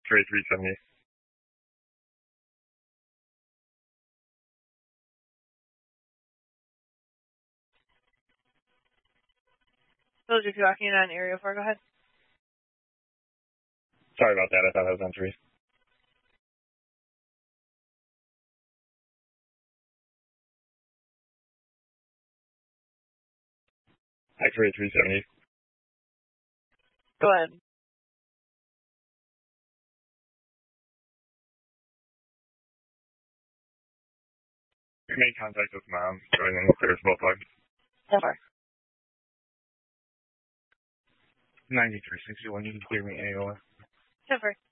X-ray 370. Soldier 2 walking on area 4, go ahead. Sorry about that, I thought that was on 3. X-ray 370. Go ahead. We made contact with mom, showing them clear as both legs. 10-4. 9361, you can clear me AOS. 10-4.